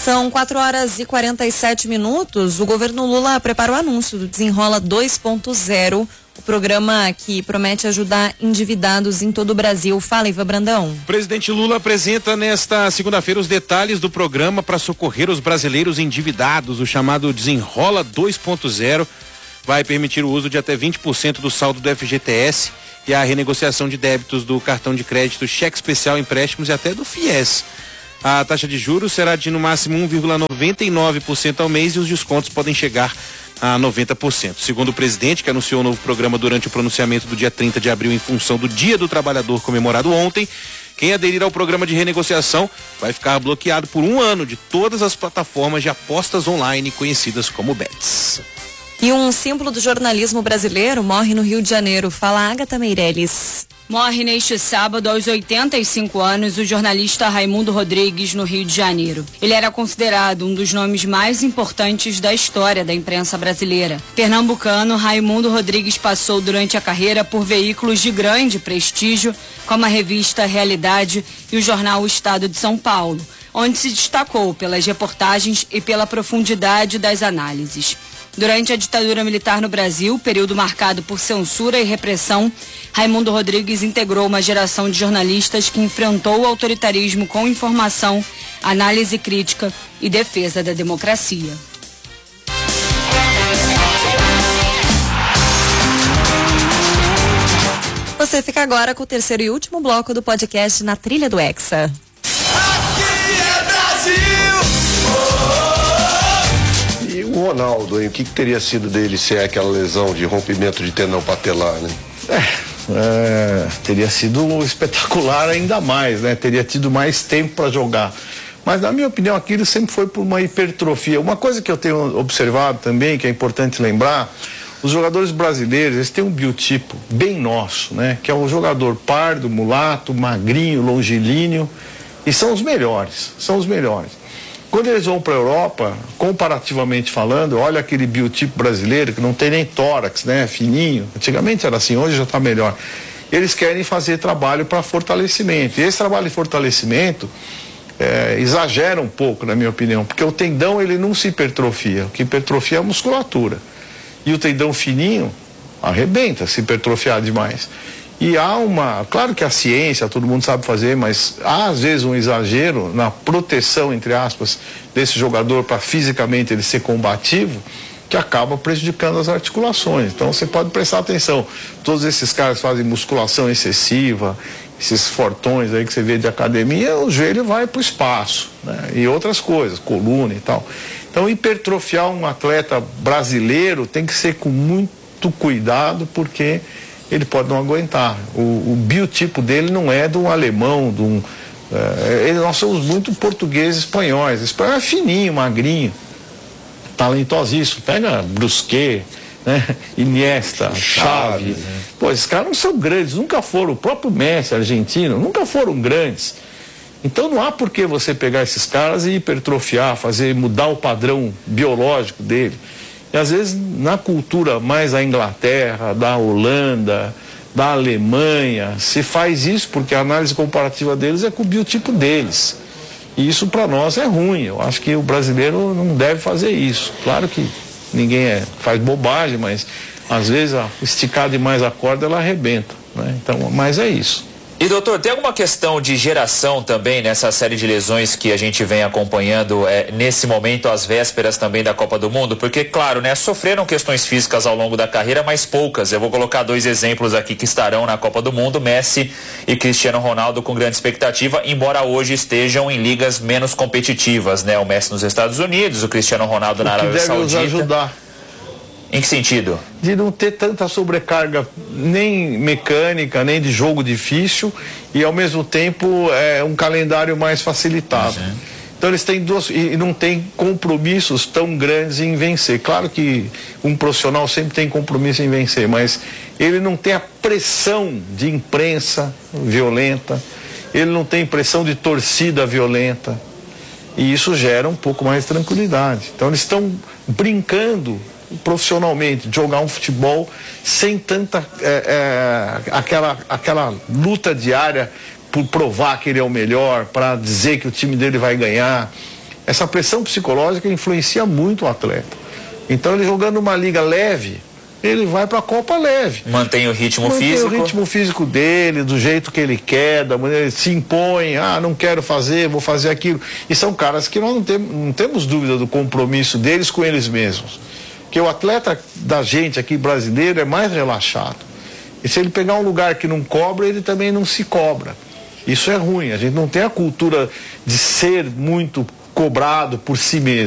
São 4h47. O governo Lula prepara o anúncio do Desenrola 2.0, o programa que promete ajudar endividados em todo o Brasil. Fala, Iva Brandão. O presidente Lula apresenta nesta segunda-feira os detalhes do programa para socorrer os brasileiros endividados. O chamado Desenrola 2.0 vai permitir o uso de até 20% do saldo do FGTS e a renegociação de débitos do cartão de crédito, cheque especial, empréstimos e até do FIES. A taxa de juros será de no máximo 1,99% ao mês e os descontos podem chegar a 90%. Segundo o presidente, que anunciou o novo programa durante o pronunciamento do dia 30 de abril em função do Dia do Trabalhador comemorado ontem, quem aderir ao programa de renegociação vai ficar bloqueado por 1 ano de todas as plataformas de apostas online conhecidas como bets. E um símbolo do jornalismo brasileiro morre no Rio de Janeiro. Fala, Agatha Meirelles. Morre neste sábado, aos 85 anos, o jornalista Raimundo Rodrigues, no Rio de Janeiro. Ele era considerado um dos nomes mais importantes da história da imprensa brasileira. Pernambucano, Raimundo Rodrigues passou durante a carreira por veículos de grande prestígio, como a revista Realidade e o jornal O Estado de São Paulo, onde se destacou pelas reportagens e pela profundidade das análises. Durante a ditadura militar no Brasil, período marcado por censura e repressão, Raimundo Rodrigues integrou uma geração de jornalistas que enfrentou o autoritarismo com informação, análise crítica e defesa da democracia. Você fica agora com o terceiro e último bloco do podcast Na Trilha do Hexa. Aqui é Brasil! E o Ronaldo, hein? O que teria sido dele se é aquela lesão de rompimento de tendão patelar, né? Teria sido espetacular ainda mais, né? Teria tido mais tempo para jogar. Mas, na minha opinião, aquilo sempre foi por uma hipertrofia. Uma coisa que eu tenho observado também, que é importante lembrar, os jogadores brasileiros, eles têm um biotipo bem nosso, né? Que é o jogador pardo, mulato, magrinho, longilíneo, e são os melhores, Quando eles vão para a Europa, comparativamente falando, olha aquele biotipo brasileiro que não tem nem tórax, né? Fininho. Antigamente era assim, hoje já está melhor. Eles querem fazer trabalho para fortalecimento. E esse trabalho de fortalecimento exagera um pouco, na minha opinião, porque o tendão ele não se hipertrofia. O que hipertrofia é a musculatura. E o tendão fininho arrebenta se hipertrofiar demais. E claro que a ciência, todo mundo sabe fazer, mas há às vezes um exagero na proteção, entre aspas, desse jogador para fisicamente ele ser combativo, que acaba prejudicando as articulações. Então você pode prestar atenção, todos esses caras fazem musculação excessiva, esses fortões aí que você vê de academia, o joelho vai para o espaço, né? E outras coisas, coluna e tal. Então hipertrofiar um atleta brasileiro tem que ser com muito cuidado, porque ele pode não aguentar. O biotipo dele não é de um alemão, nós somos muito portugueses e espanhóis. O espanhol é fininho, magrinho, talentosíssimo. Pega Brusquet, né? Iniesta, Xavi. Né? Pô, esses caras não são grandes, nunca foram. O próprio Messi, argentino, nunca foram grandes. Então não há por que você pegar esses caras e hipertrofiar, mudar o padrão biológico dele. E às vezes na cultura mais da Inglaterra, da Holanda, da Alemanha, se faz isso porque a análise comparativa deles é com o biotipo deles. E isso para nós é ruim. Eu acho que o brasileiro não deve fazer isso. Claro que ninguém faz bobagem, mas às vezes esticar demais a corda ela arrebenta, né? Então, mas é isso. E doutor, tem alguma questão de geração também nessa série de lesões que a gente vem acompanhando nesse momento, às vésperas também da Copa do Mundo? Porque, claro, né, sofreram questões físicas ao longo da carreira, mas poucas. Eu vou colocar 2 exemplos aqui que estarão na Copa do Mundo, Messi e Cristiano Ronaldo, com grande expectativa, embora hoje estejam em ligas menos competitivas, né? O Messi nos Estados Unidos, o Cristiano Ronaldo na Arábia Saudita. Deve nos ajudar. Em que sentido? De não ter tanta sobrecarga nem mecânica, nem de jogo difícil, e ao mesmo tempo um calendário mais facilitado. Uhum. Então eles têm e não tem compromissos tão grandes em vencer. Claro que um profissional sempre tem compromisso em vencer, mas ele não tem a pressão de imprensa violenta, ele não tem pressão de torcida violenta, e isso gera um pouco mais de tranquilidade. Então eles estão brincando profissionalmente, jogar um futebol sem tanta aquela luta diária por provar que ele é o melhor, para dizer que o time dele vai ganhar. Essa pressão psicológica influencia muito o atleta. Então ele jogando uma liga leve, ele vai para a Copa leve. Mantém o ritmo físico. Mantém o ritmo físico dele, do jeito que ele quer, da maneira ele se impõe, não quero fazer, vou fazer aquilo. E são caras que nós não temos dúvida do compromisso deles com eles mesmos. Porque o atleta da gente aqui brasileiro é mais relaxado. E se ele pegar um lugar que não cobra, ele também não se cobra. Isso é ruim, a gente não tem a cultura de ser muito cobrado por si mesmo.